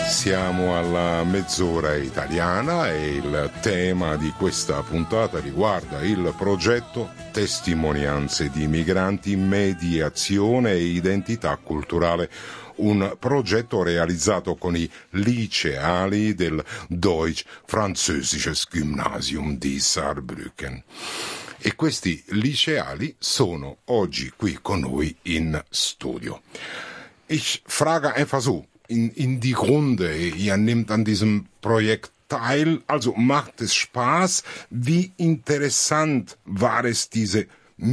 Siamo alla mezz'ora italiana e il tema di questa puntata riguarda il progetto Testimonianze di migranti, mediazione e identità culturale, un progetto realizzato con i liceali del Deutsch-Französisches Gymnasium di Saarbrücken. E questi liceali sono oggi qui con noi in studio. Ich frage einfach so in die Runde, ihr nehmt an diesem Projekt teil, also macht es Spaß? Wie interessant war es, diese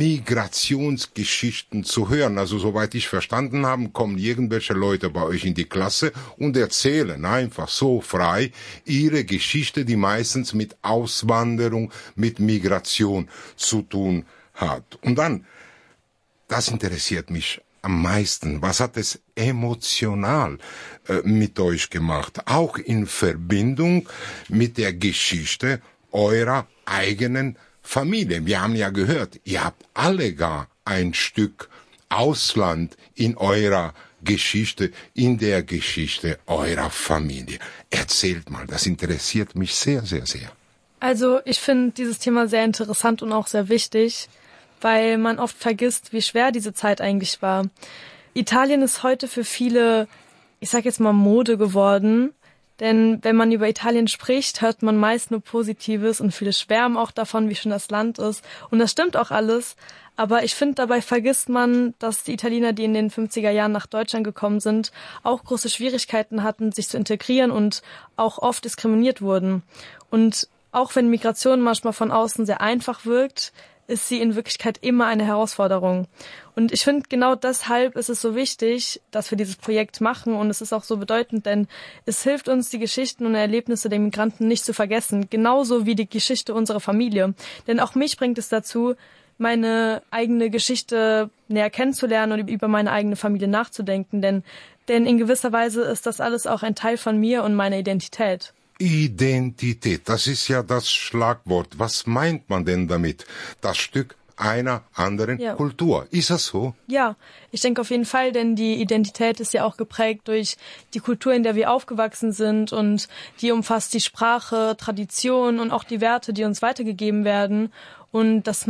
Migrationsgeschichten zu hören? Also soweit ich verstanden habe, kommen irgendwelche Leute bei euch in die Klasse und erzählen einfach so frei ihre Geschichte, die meistens mit Auswanderung, mit Migration zu tun hat. Und dann, das interessiert mich am meisten. Was hat es emotional mit euch gemacht? Auch in Verbindung mit der Geschichte eurer eigenen Familie. Wir haben ja gehört, ihr habt alle gar ein Stück Ausland in eurer Geschichte, in der Geschichte eurer Familie. Erzählt mal, das interessiert mich sehr, sehr, sehr. Also ich finde dieses Thema sehr interessant und auch sehr wichtig, weil man oft vergisst, wie schwer diese Zeit eigentlich war. Italien ist heute für viele, ich sag jetzt mal, Mode geworden. Denn wenn man über Italien spricht, hört man meist nur Positives und viele schwärmen auch davon, wie schön das Land ist. Und das stimmt auch alles. Aber ich finde, dabei vergisst man, dass die Italiener, die in den 50er Jahren nach Deutschland gekommen sind, auch große Schwierigkeiten hatten, sich zu integrieren und auch oft diskriminiert wurden. Und auch wenn Migration manchmal von außen sehr einfach wirkt, ist sie in Wirklichkeit immer eine Herausforderung. Und ich finde, genau deshalb ist es so wichtig, dass wir dieses Projekt machen, und es ist auch so bedeutend, denn es hilft uns, die Geschichten und Erlebnisse der Migranten nicht zu vergessen, genauso wie die Geschichte unserer Familie. Denn auch mich bringt es dazu, meine eigene Geschichte näher kennenzulernen und über meine eigene Familie nachzudenken, denn in gewisser Weise ist das alles auch ein Teil von mir und meiner Identität. Identität, das ist ja das Schlagwort. Was meint man denn damit? Das Stück einer anderen Kultur. Ist das so? Ja, ich denke auf jeden Fall, denn die Identität ist ja auch geprägt durch die Kultur, in der wir aufgewachsen sind, und die umfasst die Sprache, Tradition und auch die Werte, die uns weitergegeben werden. Und das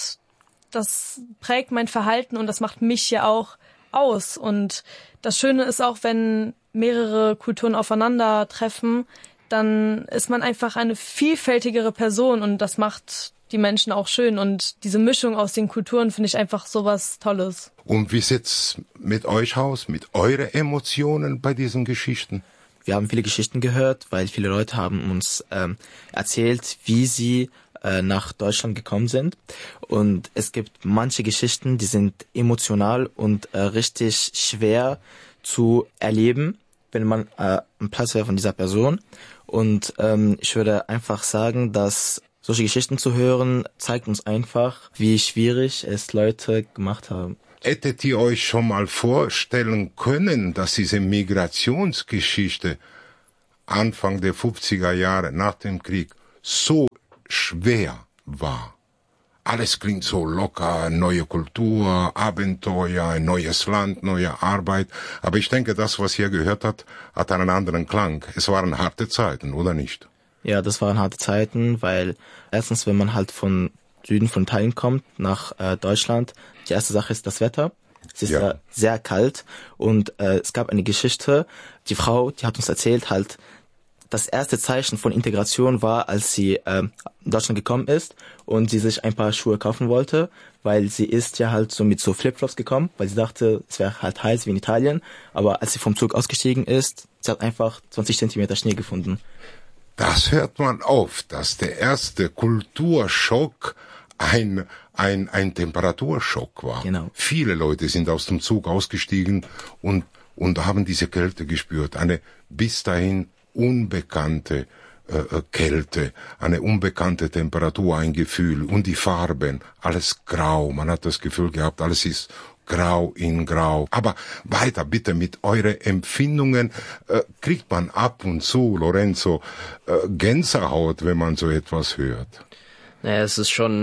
prägt mein Verhalten und das macht mich ja auch aus. Und das Schöne ist auch, wenn mehrere Kulturen aufeinandertreffen, dann ist man einfach eine vielfältigere Person, und das macht die Menschen auch schön. Und diese Mischung aus den Kulturen finde ich einfach sowas Tolles. Und wie sieht's mit euch aus, mit euren Emotionen bei diesen Geschichten? Wir haben viele Geschichten gehört, weil viele Leute haben uns erzählt, wie sie nach Deutschland gekommen sind. Und es gibt manche Geschichten, die sind emotional und richtig schwer zu erleben, wenn man am Platz wäre von dieser Person. Und ich würde einfach sagen, dass solche Geschichten zu hören, zeigt uns einfach, wie schwierig es Leute gemacht haben. Hättet ihr euch schon mal vorstellen können, dass diese Migrationsgeschichte Anfang der 50er Jahre nach dem Krieg so schwer war? Alles klingt so locker, neue Kultur, Abenteuer, ein neues Land, neue Arbeit. Aber ich denke, das, was ihr gehört habt, hat einen anderen Klang. Es waren harte Zeiten, oder nicht? Ja, das waren harte Zeiten, weil erstens, wenn man halt von Süden von Italien kommt nach Deutschland, die erste Sache ist das Wetter. Es ist ja sehr kalt, und es gab eine Geschichte, die Frau, die hat uns erzählt, halt, das erste Zeichen von Integration war, als sie in Deutschland gekommen ist und sie sich ein paar Schuhe kaufen wollte, weil sie ist ja halt so mit so Flipflops gekommen, weil sie dachte, es wäre halt heiß wie in Italien. Aber als sie vom Zug ausgestiegen ist, sie hat einfach 20 Zentimeter Schnee gefunden. Das hört man oft, dass der erste Kulturschock ein Temperaturschock war. Genau. Viele Leute sind aus dem Zug ausgestiegen und haben diese Kälte gespürt. Eine bis dahin unbekannte Kälte, eine unbekannte Temperatur, ein Gefühl, und die Farben, alles grau. Man hat das Gefühl gehabt, alles ist grau in grau. Aber weiter bitte mit euren Empfindungen. Kriegt man ab und zu, Lorenzo, Gänsehaut, wenn man so etwas hört? Naja, es ist schon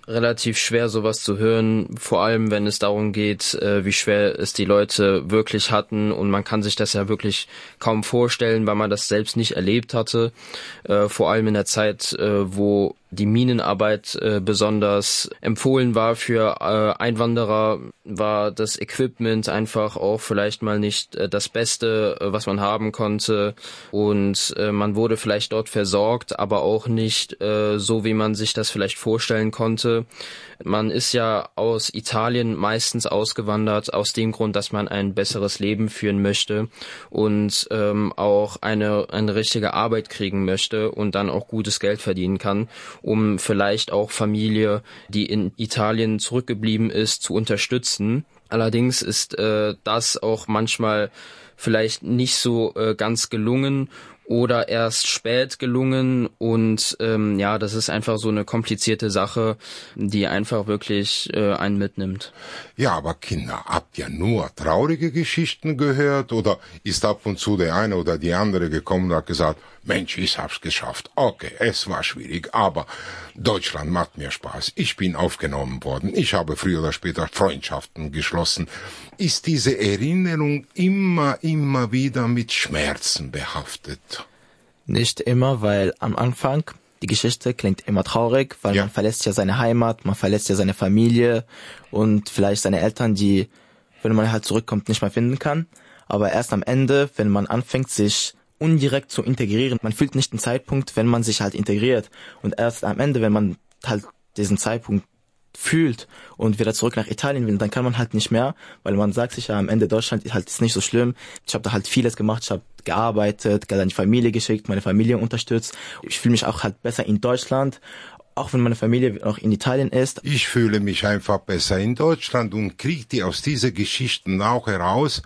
relativ schwer, sowas zu hören, vor allem wenn es darum geht, wie schwer es die Leute wirklich hatten, und man kann sich das ja wirklich kaum vorstellen, weil man das selbst nicht erlebt hatte, vor allem in der Zeit, wo die Minenarbeit besonders empfohlen war für Einwanderer, war das Equipment einfach auch vielleicht mal nicht das Beste, was man haben konnte, und man wurde vielleicht dort versorgt, aber auch nicht so, wie man sich das vielleicht vorstellen konnte. Man ist ja aus Italien meistens ausgewandert aus dem Grund, dass man ein besseres Leben führen möchte und auch eine richtige Arbeit kriegen möchte und dann auch gutes Geld verdienen kann, um vielleicht auch Familie, die in Italien zurückgeblieben ist, zu unterstützen. Allerdings ist das auch manchmal vielleicht nicht so ganz gelungen oder erst spät gelungen, und das ist einfach so eine komplizierte Sache, die einfach wirklich einen mitnimmt. Ja, aber Kinder, habt ihr nur traurige Geschichten gehört, oder ist ab und zu der eine oder die andere gekommen und hat gesagt, Mensch, ich hab's geschafft. Okay, es war schwierig, aber Deutschland macht mir Spaß. Ich bin aufgenommen worden. Ich habe früher oder später Freundschaften geschlossen. Ist diese Erinnerung immer wieder mit Schmerzen behaftet? Nicht immer, weil am Anfang die Geschichte klingt immer traurig, weil man verlässt ja seine Heimat, man verlässt ja seine Familie und vielleicht seine Eltern, die, wenn man halt zurückkommt, nicht mehr finden kann. Aber erst am Ende, wenn man anfängt, sich indirekt zu integrieren, man fühlt nicht den Zeitpunkt, wenn man sich halt integriert. Und erst am Ende, wenn man halt diesen Zeitpunkt fühlt und wieder zurück nach Italien will, dann kann man halt nicht mehr, weil man sagt sich ja, am Ende Deutschland ist nicht so schlimm. Ich habe da halt vieles gemacht, ich habe gearbeitet, Geld an die Familie geschickt, meine Familie unterstützt. Ich fühle mich auch halt besser in Deutschland, auch wenn meine Familie noch in Italien ist. Ich fühle mich einfach besser in Deutschland und kriege die aus diesen Geschichten auch heraus,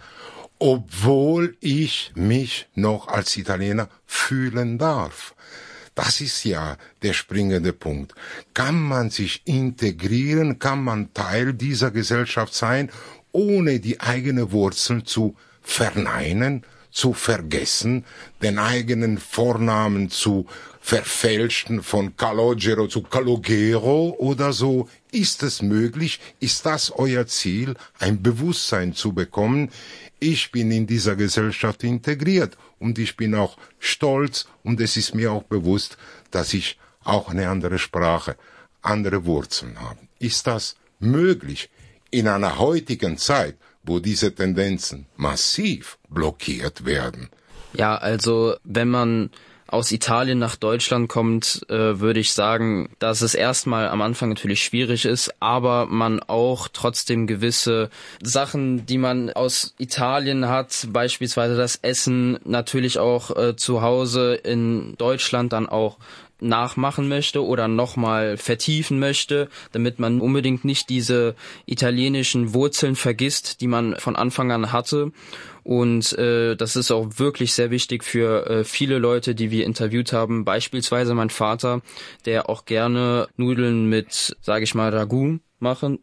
obwohl ich mich noch als Italiener fühlen darf. Das ist ja der springende Punkt. Kann man sich integrieren, kann man Teil dieser Gesellschaft sein, ohne die eigenen Wurzeln zu verneinen, zu vergessen, den eigenen Vornamen zu verfälschen, von Calogero zu Calogero oder so? Ist es möglich? Ist das euer Ziel, ein Bewusstsein zu bekommen? Ich bin in dieser Gesellschaft integriert und ich bin auch stolz, und es ist mir auch bewusst, dass ich auch eine andere Sprache, andere Wurzeln habe. Ist das möglich in einer heutigen Zeit, wo diese Tendenzen massiv blockiert werden? Ja, also wenn man aus Italien nach Deutschland kommt, würde ich sagen, dass es erstmal am Anfang natürlich schwierig ist, aber man auch trotzdem gewisse Sachen, die man aus Italien hat, beispielsweise das Essen, natürlich auch zu Hause in Deutschland dann auch nachmachen möchte oder nochmal vertiefen möchte, damit man unbedingt nicht diese italienischen Wurzeln vergisst, die man von Anfang an hatte. Und das ist auch wirklich sehr wichtig für viele Leute, die wir interviewt haben. Beispielsweise mein Vater, der auch gerne Nudeln mit, sage ich mal, Ragout macht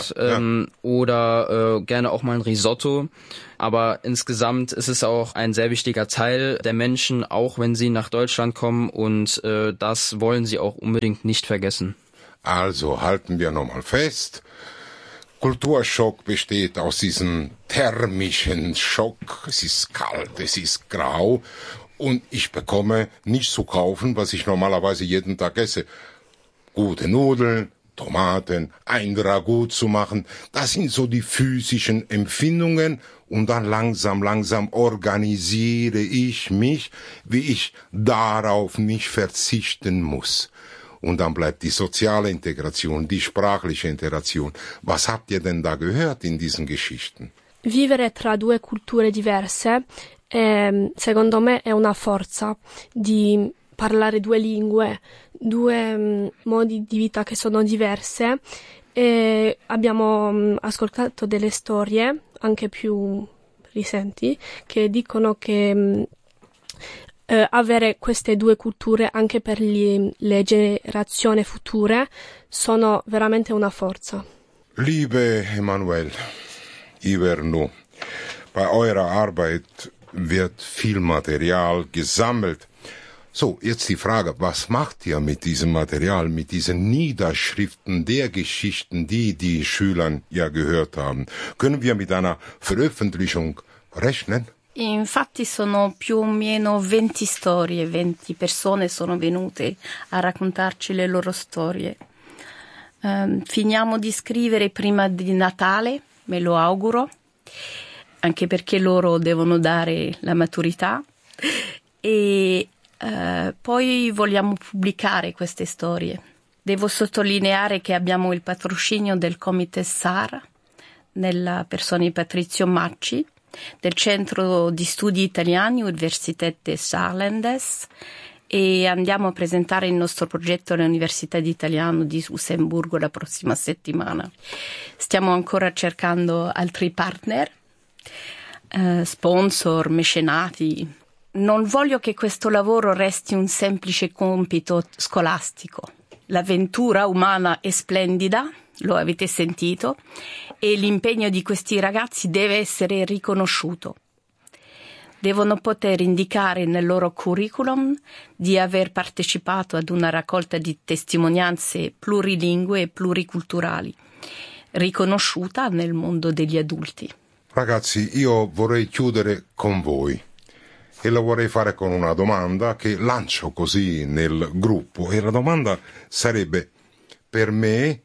oder gerne auch mal ein Risotto. Aber insgesamt ist es auch ein sehr wichtiger Teil der Menschen, auch wenn sie nach Deutschland kommen, und das wollen sie auch unbedingt nicht vergessen. Also halten wir nochmal fest. Kulturschock besteht aus diesem thermischen Schock. Es ist kalt, es ist grau und ich bekomme nicht zu kaufen, was ich normalerweise jeden Tag esse. Gute Nudeln, Tomaten, ein Ragout zu machen, das sind so die physischen Empfindungen, und dann langsam organisiere ich mich, wie ich darauf nicht verzichten muss. Und dann bleibt die soziale Integration, die sprachliche Integration. Was habt ihr denn da gehört in diesen Geschichten? Vivere tra due culture diverse, secondo me, è una forza di parlare due lingue, due modi di vita che sono diverse. E abbiamo ascoltato delle storie, anche più recenti, che dicono che avere queste due culture anche per le generazioni future sono veramente una forza. Liebe Emanuel, Iverno, bei eurer Arbeit wird viel Material gesammelt. So, jetzt die Frage, was macht ihr mit diesem Material, mit diesen Niederschriften der Geschichten, die die Schüler ja gehört haben? Können wir mit einer Veröffentlichung rechnen? Infatti sono più o meno 20 storie, 20 persone sono venute a raccontarci le loro storie. Finiamo di scrivere prima di Natale, me lo auguro, anche perché loro devono dare la maturità e poi vogliamo pubblicare queste storie. Devo sottolineare che abbiamo il patrocinio del Comite SAR, nella persona di Patrizio Macci, del Centro di Studi Italiani Universität des Saarlandes, e andiamo a presentare il nostro progetto all'Università di Italiano di Lussemburgo la prossima settimana. Stiamo ancora cercando altri partner, sponsor, mecenati. Non voglio che questo lavoro resti un semplice compito scolastico. L'avventura umana è splendida, lo avete sentito, e l'impegno di questi ragazzi deve essere riconosciuto. Devono poter indicare nel loro curriculum di aver partecipato ad una raccolta di testimonianze plurilingue e pluriculturali, riconosciuta nel mondo degli adulti. Ragazzi, io vorrei chiudere con voi e lo vorrei fare con una domanda che lancio così nel gruppo, e la domanda sarebbe: per me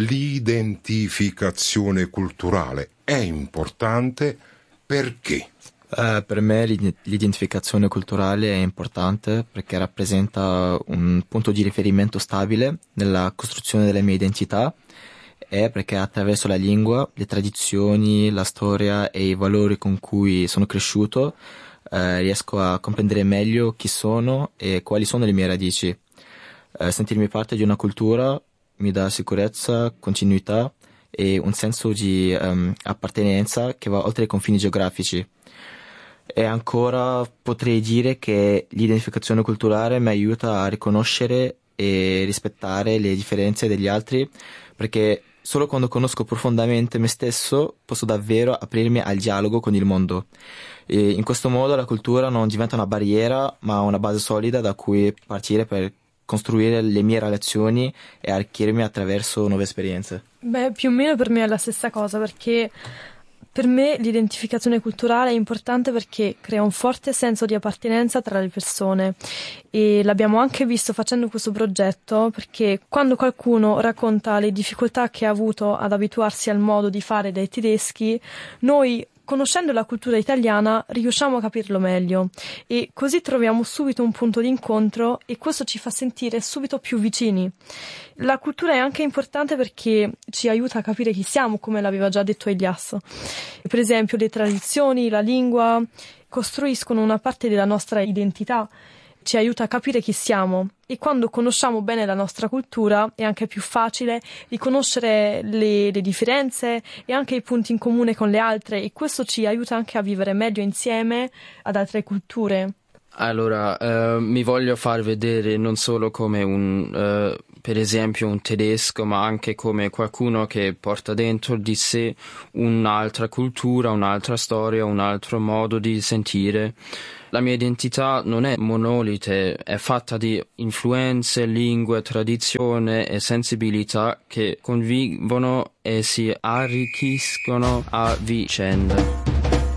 l'identificazione culturale è importante perché? Per me l'identificazione culturale è importante perché rappresenta un punto di riferimento stabile nella costruzione della mia identità, e perché attraverso la lingua, le tradizioni, la storia e i valori con cui sono cresciuto riesco a comprendere meglio chi sono e quali sono le mie radici. Sentirmi parte di una cultura mi dà sicurezza, continuità e un senso di appartenenza che va oltre i confini geografici. E ancora potrei dire che l'identificazione culturale mi aiuta a riconoscere e rispettare le differenze degli altri, perché solo quando conosco profondamente me stesso posso davvero aprirmi al dialogo con il mondo. E in questo modo la cultura non diventa una barriera, ma una base solida da cui partire per costruire le mie relazioni e arricchirmi attraverso nuove esperienze. Beh, più o meno per me è la stessa cosa, perché per me l'identificazione culturale è importante perché crea un forte senso di appartenenza tra le persone, e l'abbiamo anche visto facendo questo progetto, perché quando qualcuno racconta le difficoltà che ha avuto ad abituarsi al modo di fare dei tedeschi, noi, conoscendo la cultura italiana, riusciamo a capirlo meglio, e così troviamo subito un punto di incontro, e questo ci fa sentire subito più vicini. La cultura è anche importante perché ci aiuta a capire chi siamo, come l'aveva già detto Elias. Per esempio, le tradizioni, la lingua costruiscono una parte della nostra identità, ci aiuta a capire chi siamo, e quando conosciamo bene la nostra cultura è anche più facile riconoscere le differenze e anche i punti in comune con le altre, e questo ci aiuta anche a vivere meglio insieme ad altre culture. Allora, mi voglio far vedere non solo come per esempio un tedesco, ma anche come qualcuno che porta dentro di sé un'altra cultura, un'altra storia, un altro modo di sentire. La mia identità non è monolite, è fatta di influenze, lingue, tradizione e sensibilità che convivono e si arricchiscono a vicenda.